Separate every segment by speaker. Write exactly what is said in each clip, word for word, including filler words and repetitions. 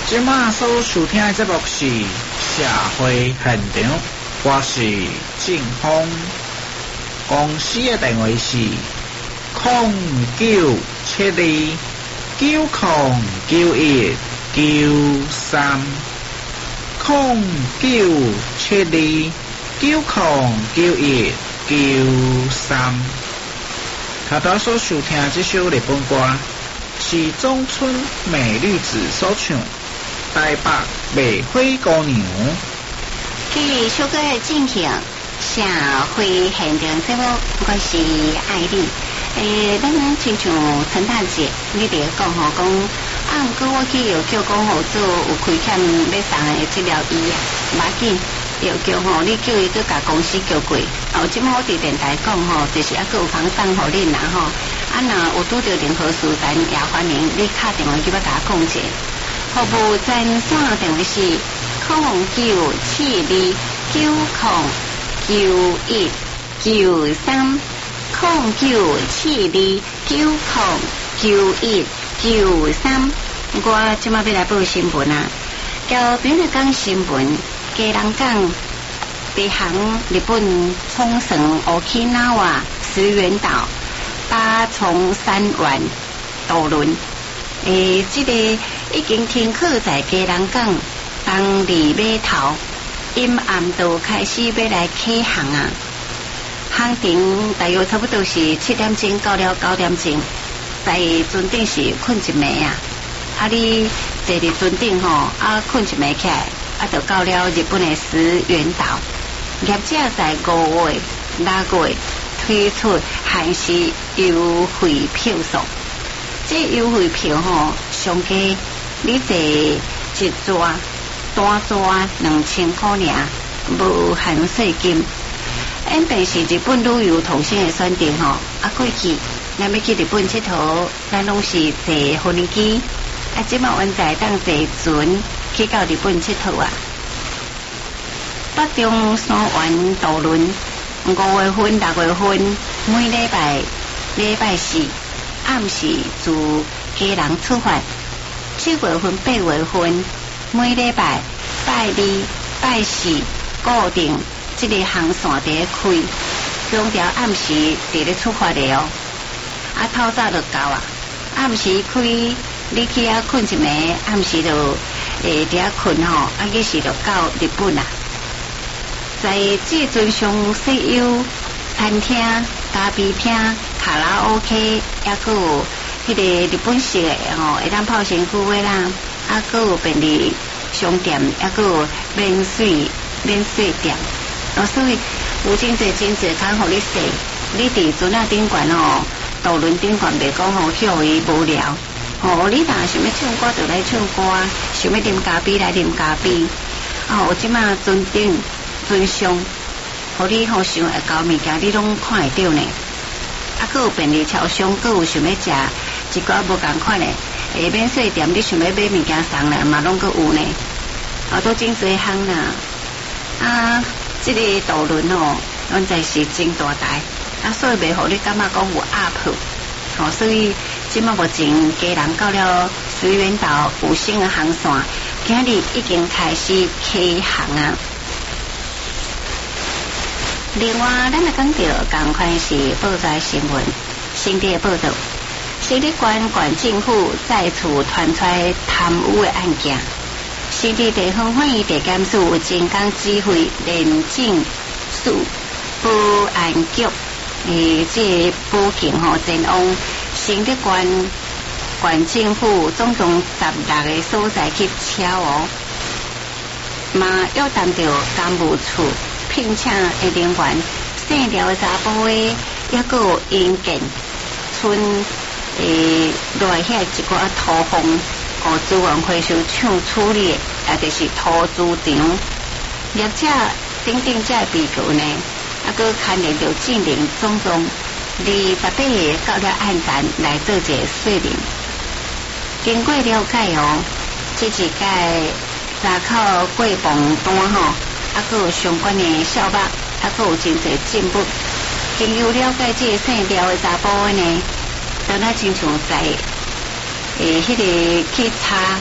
Speaker 1: 即马所收听的节目是社会现场，我是正峰。公司的电话是零九七二九零九一九三零九七二九零九一九三。头头所收听这首日本歌是中村美绿子所唱《台北卖花姑娘》。
Speaker 2: 这首歌的进行社会现场节目，我是爱丽。诶，咱亲像陈大姐，你哋讲吼讲，啊，毋过我去药局讲吼做有亏欠要送的治疗医啊，无要紧，药局吼你叫伊去甲公司叫过。哦，即摆我伫电台讲吼，就是还佫有房送互恁啦吼。啊，若有拄着任何事情，也欢迎你打电话去要甲我讲者。服务专线电话是零九七二九零九一九三零九七二九零九一九三。我即马要来报新闻啊！交朋友讲新闻，家人讲，北航日本冲绳 Okinawa 石垣岛八重山湾渡轮，诶，这个已经停靠在家人港东里码头，因暗道开始要来启航啊。航程大约差不多是七点钟到了九点钟，在船顶是困一暝啊。啊，你坐伫船顶吼，啊困一暝起来，啊就到了日本的石垣岛。业者在五月、六月推出限时优惠票数，这优惠票吼上加你坐一抓单抓两千块尔，无限税金。因便是日本旅游同性的选定吼，啊过去咱要去日本佚佗，咱拢是坐飞机，啊即摆现在当坐船去到日本佚佗啊。北中山湾渡轮五月份、六月份每礼拜礼拜四暗时自家人出发，七月份、八月份每礼拜拜二、拜四固定这个航线伫咧开，空调暗时伫咧出发的哦。啊，透早就到啊，暗时开，你去遐困一暝，暗时就诶伫遐困吼，啊，日时就到日本啦。在这船上设有餐厅、咖啡厅、卡拉 OK， 还佫有迄个日本式的吼，会当泡身躯的啦，啊，佫有便利商店，还佫有免税免税店。哦，所以有真侪真侪通互你洗，你伫船仔顶悬吼，渡轮顶悬袂讲吼休伊无聊。哦，你若想要唱歌就来唱歌，想要啉咖啡来啉咖啡。哦，有即马船顶船上，互你好想会搞物件，你拢看会到呢。啊，佫有便利超商，佫有想要食一寡无共款的，诶，免税店你想要买物件送来嘛，拢佫有呢。啊，都真侪项啦。啊。这个渡轮哦，现在是真大台，啊，所以袂互你感觉讲有压迫，哦，所以即马目前家人到了石垣岛有新的航线，今日已经开始启航啊。另外，咱来讲到同款是报纸新闻，新的报道，新力关管政府再次传出贪污的案件。新地地方法院地检署有前港指挥廉政署保安局，诶，这保警吼前往新力关县政府总共十六个所在去敲哦，嘛要谈到干务处聘请的人员，姓廖的查甫的，还佫有因见村诶落遐一寡土方。哦，资源回收厂处理，也就是土资场，业者等等这被告呢，啊，佮牵连到证人种种二十八个到了案件来做一个说明。经过了解哦，这一届闸口过磅单吼，啊，佮有相关的小目，啊，佮有真侪进步。经由了解，这个姓廖的查甫呢，当然亲像在。诶，迄、那个去查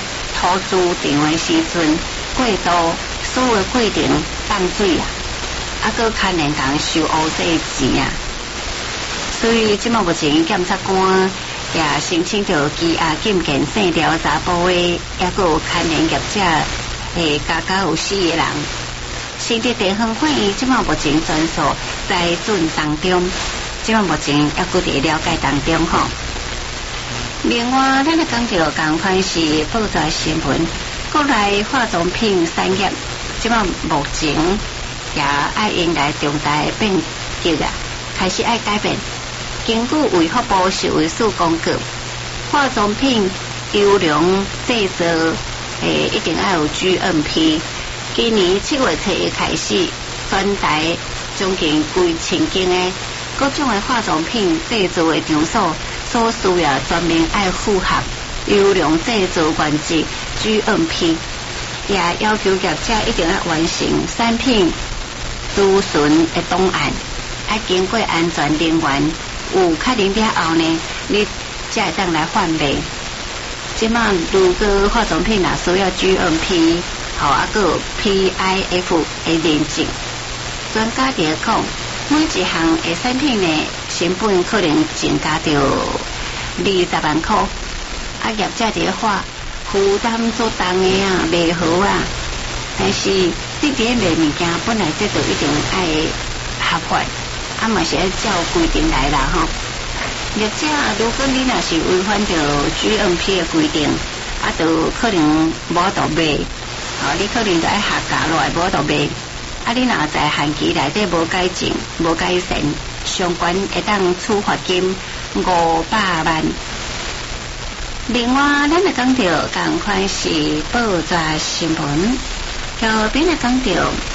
Speaker 2: 土猪场的时阵，过度所有过程放水啊，啊，搁牵连共收乌这钱啊。所以即马目前检察官也申请着羁押禁见性调查部的，也搁有牵连业者诶，家家有四个人。新竹地方法院即马目前全数在准当中，即马目前也搁伫了解当中吼。另外，咱来讲到同款是报纸新闻，国内化妆品产业即马目前也爱迎来重大变革啊，开始爱改变。根据卫福部食卫署公告，化妆品优良制造诶，一定要有 G M P。今年七月初一开始，全台将近规千间的各种的化妆品制造的场所，所需要专门爱符合优良制造原则 G M P， 也要求业者一定要完成产品储存的档案，要经过安全人员有确认了后呢，你才会当来贩卖。即马如果化妆品啊需要 G M P， 好啊个 P I F 的认证，专家伫讲，每一项的产品呢，成本可能增加到二十万块，啊业者伫话负担做重的啊，袂好啊。但是你伫卖物件本来这就一定爱合法。啊，嘛是要照规定来啦吼。业者如果你若是违反着 G M P 的规定，啊，就可能无得卖，哦，你可能就爱下架落来，无得卖。啊，你若在限期内底无改正、无改善，相关会当处罚金五百万。另外，咱来讲到同款是报纸新闻，后边来讲到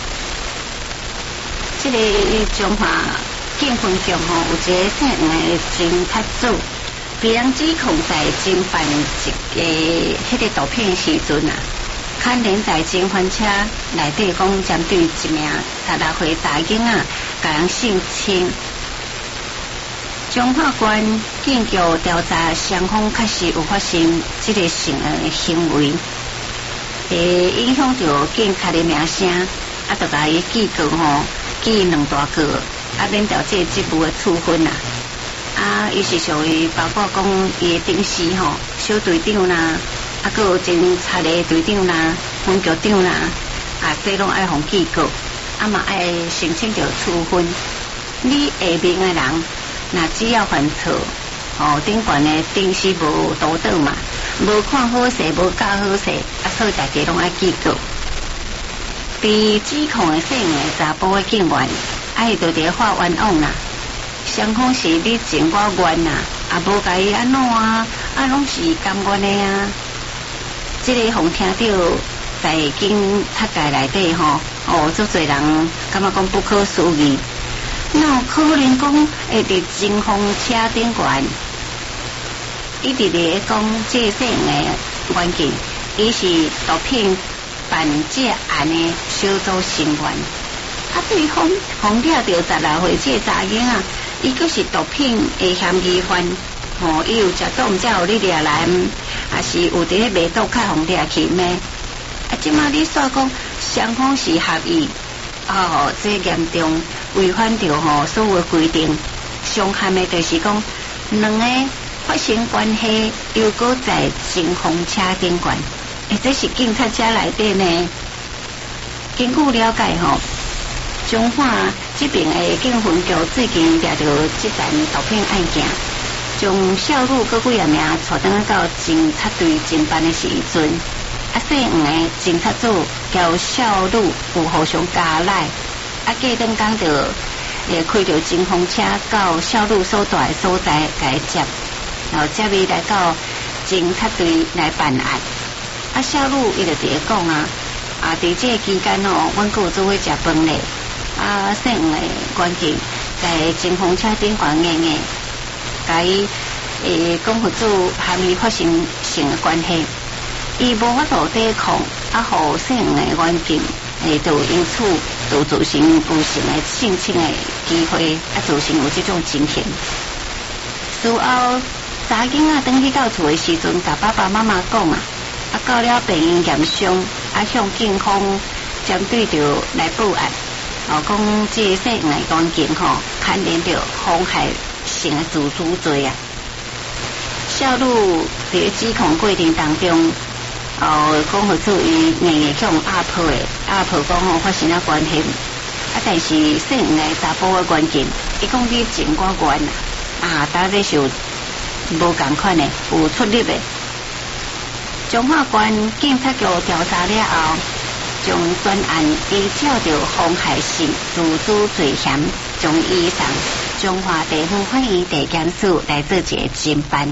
Speaker 2: 这个中华警分局吼，有一个姓黄的侦察组，被人指控在侦办一个迄个毒品时阵啊，牵连在侦犯车内底讲针对一名十六岁查囡仔，甲人性侵。中法官建局调查双方确实有发生这个性的行为，会影响到警察的名声，啊，就甲伊记告吼，记两大个。啊，免掉这职务的处分啦。啊，伊是属于包括讲伊的顶司吼，小队长啦，啊，还有侦察的队长啦、分局长啦，啊，这拢爱互记告，啊嘛爱申请着处分。你下面的人，那只要犯错，哦，顶悬的顶司无道德嘛，无看好势，无教好势，啊，所以大家拢爱记告。被指控的姓的查甫的警员。啊，伊就伫法冤枉啦，双方是你情我愿啦，啊，无甲伊安怎啊，啊，拢是甘愿的啊。这个互听到在警察界内底吼，哦，足侪人感觉讲不可思议，那有可能讲会伫警方车顶悬，伊直咧讲这姓的关键，伊是毒品办这案的小组成员。啊，对方红了着十六岁这查囡仔，伊阁是毒品的嫌疑犯，吼、哦，伊有食毒，才有你掠来，啊是有伫咧卖毒，较红掠去咩？啊，即马你说讲双方是合意，哦，这严重违反着吼所有规定，伤害的就是讲两个发生关系，又搁在警方车顶悬，诶，这是警察车内底呢。根据了解吼。中华这边的警分局最近抓到这单毒品案件，将小女各几啊名带登到警察队侦办的时阵，啊，姓黄的警察组交小女有互相加赖，啊，过登讲着会开着警方车到小女所在的所在来接，然后接伊来到警察队来办案。啊，小女伊就直讲啊，啊，伫这个期间哦，阮搁有做伙食饭咧。啊，姓黄的关键在警方车顶悬硬硬，甲伊诶讲合组含伊发生性的关系，伊无法度抵抗，啊，互姓黄的关键诶，就因此就造成有性的性侵的机会，啊，造成有这种情形。事后查囡仔登去到厝的时阵，甲爸爸妈妈讲啊，啊， 啊到了病院验伤，啊向警方针对着来报案，哦讲这涉案案件吼牵连着妨害性的自主罪啊。小女伫指控过程当中，哦讲好处伊硬硬向压迫的，压迫讲吼发生了关系，啊但是涉案的查甫的关键，伊讲你情我愿啊，大家是有无共款的，有出入的。中法官警察局调查了后，将专案依照着妨害性自主罪嫌，将移送中华地方法院地检署来做一个侦办。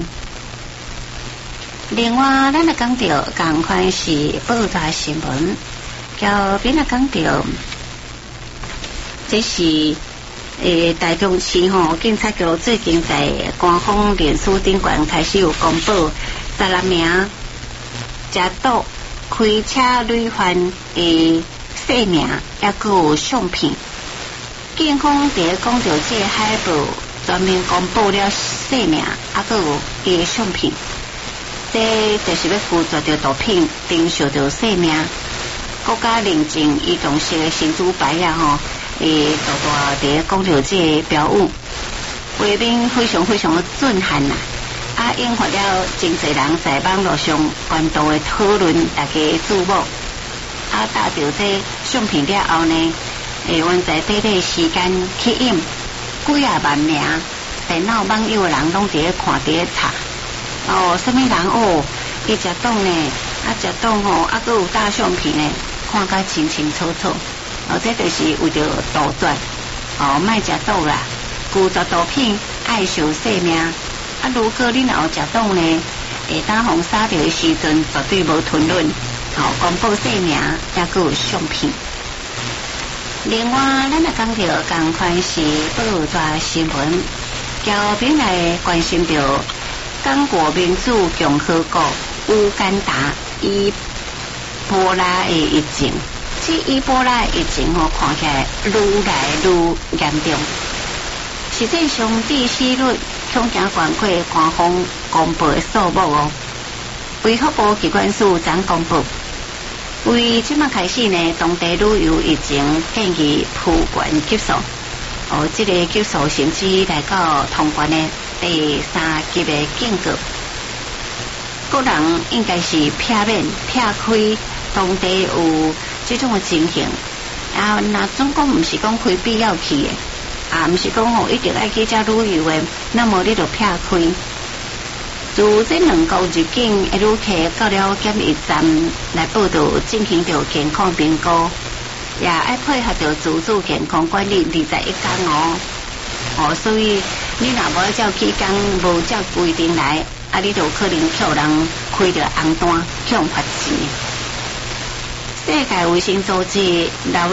Speaker 2: 另外，咱也讲到同款是报纸新闻，交边也讲到，这是诶台中市吼警察局最近在官方脸书顶端开始有公布十六名食毒开车累犯诶姓名，也佮有相片。警方伫咧讲到这个海报专门公布了姓名，也佮有伊诶相片。这就是要附着着毒品，定受着姓名。国家认证移动式的新珠牌啊吼，诶，大大伫咧讲到这个标语，画面非常非常的震撼呐！啊，引发了真侪人在网络上关注的讨论，大家注目。啊，打到这相片了后呢，诶，阮在短短时间去印几啊万名电脑网友的人拢伫咧看伫咧查。哦，什么人哦？伊食毒呢？啊，食毒吼，啊，佮有大相片呢，看甲清清楚楚。哦，这就是为着杜绝哦，卖食毒啦，拒绝毒品，爱惜性命。啊，如果你若有食毒呢，会当互杀掉的时阵，绝对无吞论。哦，公布姓名，也佮有相片。另外，咱也讲到同款是报纸新闻，交边来关心着。刚果民主共和国乌干达伊波拉的疫情，这伊波拉的疫情吼看起来愈来愈严重。实际上，致死率恐惊高过官方公布的数目哦。卫福部机关署昨公布，为即马开始呢，当地旅游疫情建议普管急速。哦，这个急速甚至来到通关呢。第三级的警告，个人应该是避免避开当地有这种的情形。啊，那总共唔是讲开必要去的，啊，唔是讲哦一定爱去遮旅游的，那么你就避开。自这两国入境的旅客到了检疫站来报道，进行着健康评估，也爱配合着自主健康管理二十一天哦。哦，所以你若无照期间无照规定来，啊，你就可能叫人开着红单，向罚钱。世界卫生组织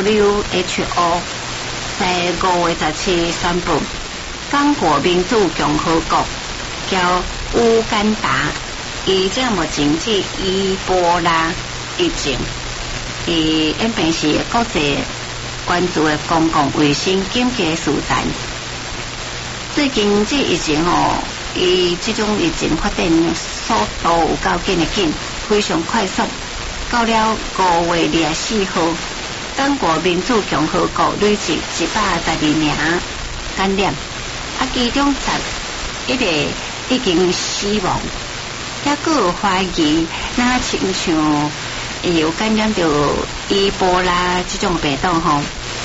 Speaker 2: W H O 在五月十七宣布，刚果民主共和国叫乌干达，伊这目前这伊波拉疫情，伊演变是国际关注的公共卫生紧急事态。最近这疫情吼，伊这种疫情发展速度有够紧的紧，非常快速。到了五月二十四号，刚果民主共和国累计一百十二名感染，啊，其中十一个已经死亡，也佫有怀疑，那亲像会有感染到伊波拉这种病毒吼，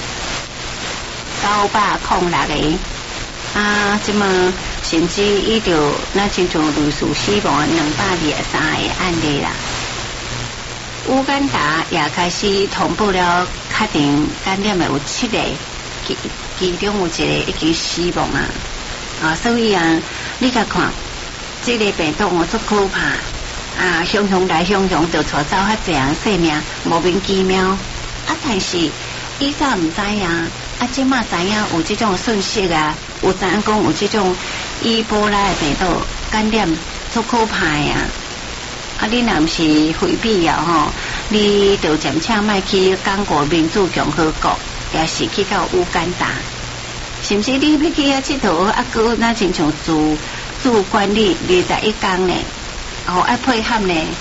Speaker 2: 九百零六个。啊，即么甚至伊就那亲像类似死亡两百二十三个案例啦。乌干达也开始通报了，确定感染的有七个，其其中有一个已经死亡啊。啊，所以啊，你甲看，这个病毒哦足可怕啊，熊熊来熊熊就带走遐济人性命，莫名其妙。啊，但是以前唔知呀，啊，即马知影有这种讯息啊。有知影讲有这种伊波拉的病毒感染足可怕呀！啊，你若毋是非必要吼，你就暂且莫去刚果民主共和国，也是去到乌干达，是毋是？你要去遐佚佗，啊，佮那亲像自自管理二十一天呢，哦，爱配合呢，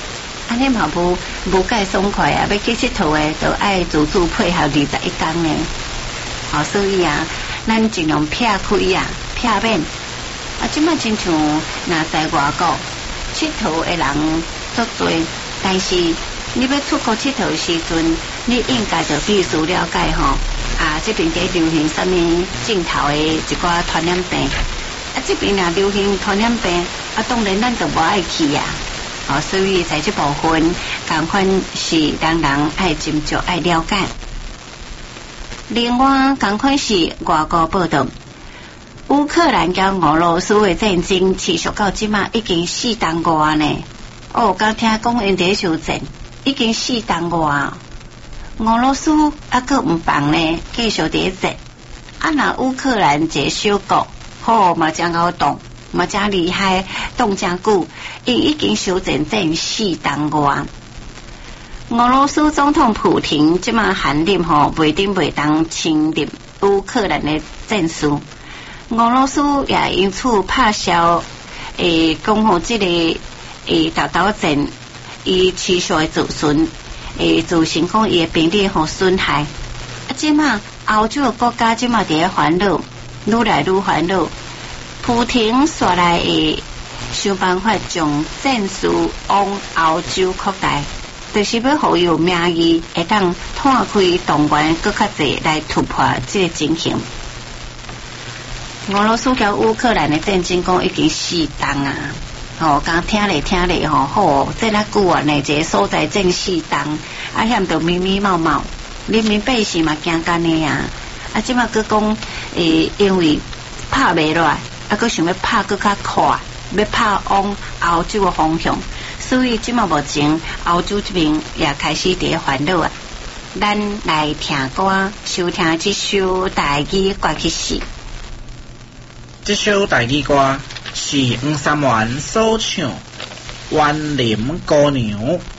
Speaker 2: 安尼嘛无无介爽快啊！要去佚佗诶，就爱自主配合二十一天诶。哦，所以啊，咱尽量撇开啊，撇免。啊，即摆亲像若在外国佚佗诶人足多，但是你要出国佚佗时阵，你应该就必须了解吼。啊，这边在流行什么镜头诶一寡传染病，啊，这边若流行传染病，啊，当然咱就无爱去啊。哦，所以在这部分，共款是人人爱斟酌爱了解。另外，共款是外国报道，乌克兰甲俄罗斯的战争持续到即马已经四当外呢。哦，刚听讲因伫修战，已经四当外。俄罗斯啊，佫毋放呢，继续伫战。啊，那乌克兰一个小国，好嘛，真好动。嘛真厉害，动真久，因已经修战战四当外。俄罗斯总统普廷即马限令吼，袂顶袂当侵入乌克兰的战事。俄罗斯也因此拍消诶，讲吼即个诶，大刀战伊持续的自损，诶，造成讲伊的兵力互损害。啊，即马欧洲的国家即马伫咧烦恼，愈来愈烦恼。普廷煞来会想办法将战事往欧洲扩大，就是要互有名义会当拓开动员更较济来突破这个情形。俄罗斯甲乌克兰的战争讲已经四当啊，吼，刚听咧听咧吼，好，这那久啊，哪一个所在战四当，啊，险着密密麻麻，人民百姓嘛惊干的呀，啊，即马佮讲诶，因为拍袂落来。啊，佮想要拍佮较快，要拍往欧洲的方向，所以即马目前欧洲这边也开始伫咧烦恼啊。咱来听歌，收听这首台语歌曲是。
Speaker 1: 这首台语歌是黄三元所唱《园林姑娘》。